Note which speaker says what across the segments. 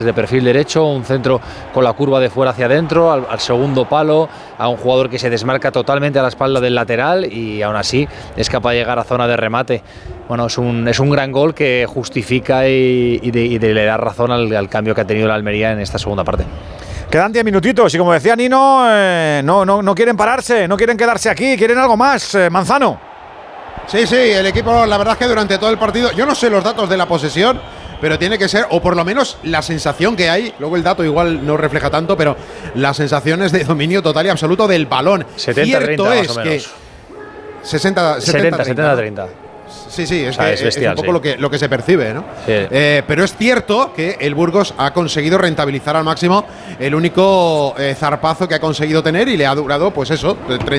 Speaker 1: de perfil derecho, un centro con la curva de fuera hacia adentro, al segundo palo, a un jugador que se desmarca totalmente a la espalda del lateral y aún así es capaz de llegar a zona de remate. Bueno, es un gran gol que justifica y le da razón al cambio que ha tenido la Almería en esta segunda parte.
Speaker 2: Quedan 10 minutitos y como decía Nino, no quieren pararse, no quieren quedarse aquí, quieren algo más. Manzano.
Speaker 3: Sí, el equipo, la verdad es que durante todo el partido, yo no sé los datos de la posesión, pero tiene que ser, o por lo menos la sensación que hay, luego el dato igual no refleja tanto, pero las sensaciones de dominio total y absoluto del balón.
Speaker 1: 70-30 más o menos.
Speaker 3: 70-30. Sí, es, o sea, es bestial, es un poco lo que se percibe, ¿no?
Speaker 1: Sí.
Speaker 3: Pero es cierto que el Burgos ha conseguido rentabilizar al máximo el único zarpazo que ha conseguido tener y le ha durado, pues eso,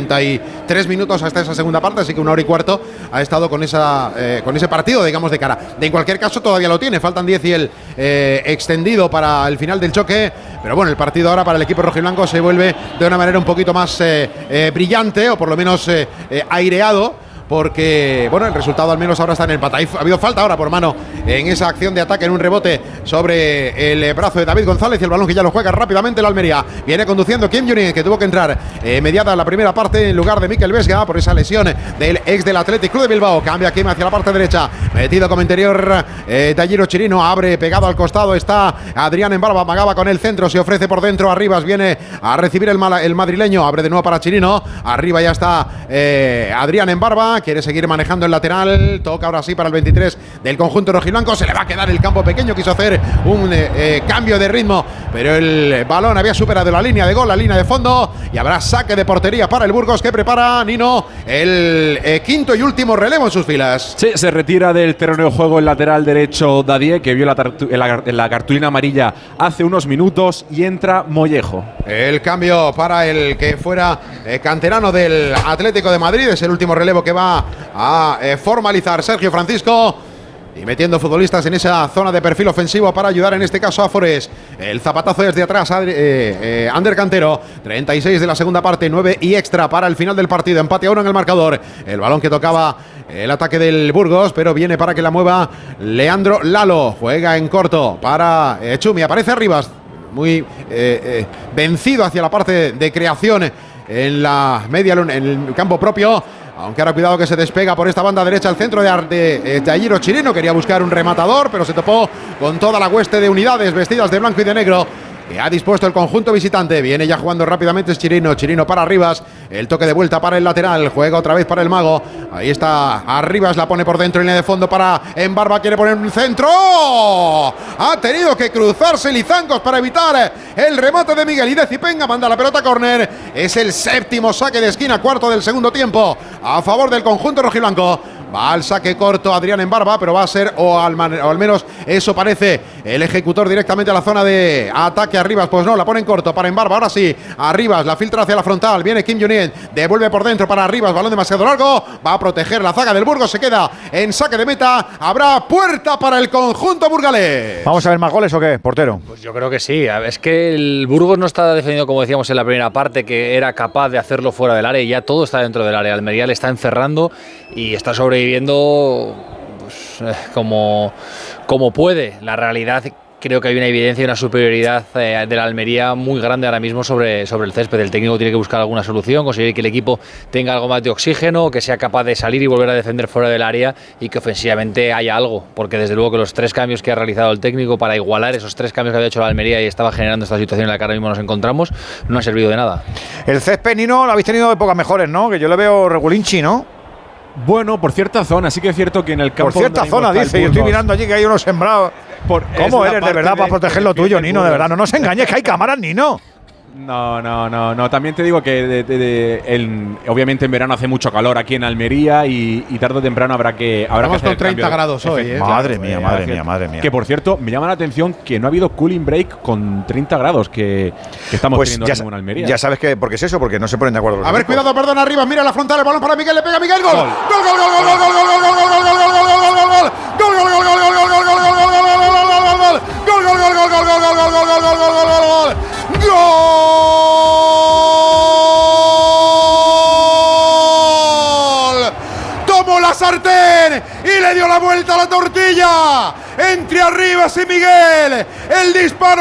Speaker 3: 33 minutos hasta esa segunda parte, así que 1 hora y cuarto ha estado con ese partido, digamos, de cara. En cualquier caso, todavía lo tiene, faltan 10 y el extendido para el final del choque, pero bueno, el partido ahora para el equipo rojiblanco se vuelve de una manera un poquito más brillante, o por lo menos aireado, porque, bueno, el resultado al menos ahora está en empate. Ha habido falta ahora por mano en esa acción de ataque, en un rebote sobre el brazo de David González y el balón que ya lo juega rápidamente la Almería. Viene conduciendo Kim Jong-un, que tuvo que entrar mediada la primera parte en lugar de Mikel Vesga por esa lesión del ex del Athletic Club de Bilbao. Cambia Kim hacia la parte derecha, metido como interior Talliro Chirino, abre pegado al costado, está Adrián en barba, amagaba con el centro, se ofrece por dentro, Arribas viene a recibir el madrileño, abre de nuevo para Chirino, arriba ya está Adrián en barba, quiere seguir manejando el lateral, toca ahora sí para el 23 del conjunto rojiblanco, se le va a quedar el campo pequeño, quiso hacer un cambio de ritmo, pero el balón había superado la línea de gol, la línea de fondo, y habrá saque de portería para el Burgos, que prepara Nino el quinto y último relevo en sus filas.
Speaker 4: Sí, se retira del terreno de juego el lateral derecho Dadie, que vio la cartulina amarilla hace unos minutos, y entra Mollejo.
Speaker 3: El cambio para el que fuera canterano del Atlético de Madrid, es el último relevo que va a formalizar Sergio Francisco, y metiendo futbolistas en esa zona de perfil ofensivo para ayudar en este caso a Forés. El zapatazo desde atrás, Ander Cantero, 36 de la segunda parte, 9 y extra para el final del partido, empate a 1 en el marcador. El balón que tocaba el ataque del Burgos, pero viene para que la mueva Leandro Lalo, juega en corto para Chumi, aparece Arribas, muy vencido hacia la parte de creación en la media, en el campo propio. Aunque ahora cuidado que se despega por esta banda derecha al centro de Talliro Chirino. Quería buscar un rematador, pero se topó con toda la hueste de unidades vestidas de blanco y de negro que ha dispuesto el conjunto visitante. Viene ya jugando rápidamente Chirino para Arribas, el toque de vuelta para el lateral, juega otra vez para el mago, ahí está Arribas, la pone por dentro en línea de fondo para Embarba, quiere poner un centro, ha tenido que cruzarse Lizancos para evitar el remate de Miguel, y de Cipenga manda la pelota a córner. Es el séptimo saque de esquina, cuarto del segundo tiempo a favor del conjunto rojiblanco. Va al saque corto Adrián en barba, pero va a ser, o al menos eso parece, el ejecutor directamente a la zona de ataque. Arribas, pues no, la pone en corto para en barba. Ahora sí, Arribas la filtra hacia la frontal. Viene Kim Jong-un, devuelve por dentro para Arribas, balón demasiado largo. Va a proteger la zaga del Burgos, se queda en saque de meta. Habrá puerta para el conjunto burgalés.
Speaker 2: ¿Vamos a ver más goles o qué, portero?
Speaker 1: Pues yo creo que sí. Es que el Burgos no está defendiendo, como decíamos en la primera parte, que era capaz de hacerlo fuera del área, y ya todo está dentro del área. Almería le está encerrando y está sobreviviendo pues, como puede. La realidad, creo que hay una evidencia y una superioridad de la Almería muy grande ahora mismo sobre el césped. El técnico tiene que buscar alguna solución, conseguir que el equipo tenga algo más de oxígeno, que sea capaz de salir y volver a defender fuera del área, y que ofensivamente haya algo, porque desde luego que los 3 cambios que ha realizado el técnico para igualar esos 3 cambios que había hecho la Almería y estaba generando esta situación en la que ahora mismo nos encontramos, no ha servido de nada.
Speaker 2: El césped, Nino, lo habéis tenido de épocas mejores, ¿no? Que yo le veo regulinchi, ¿no?
Speaker 4: Bueno, por cierta zona, sí que es cierto que en el campo.
Speaker 2: Por cierta zona, dice, yo estoy mirando allí que hay unos sembrados. ¿Cómo eres de verdad para proteger lo tuyo, Nino? De verdad, no nos engañes, que hay cámaras, Nino.
Speaker 4: No. También te digo que obviamente en verano hace mucho calor aquí en Almería y tarde o temprano habrá que hacer
Speaker 3: con 30 grados hoy,
Speaker 2: Madre mía.
Speaker 4: Que por cierto, me llama la atención que no ha habido cooling break con 30 grados que estamos teniendo ahora mismo en Almería.
Speaker 2: Ya sabes que, ¿por qué es eso? Porque no se ponen de acuerdo.
Speaker 3: A ver, cuidado, perdón, arriba, mira la frontal, el balón para Miguel, le pega Miguel, gol. Tomó la sartén y le dio la vuelta a la tortilla entre Arribas y Miguel. El disparo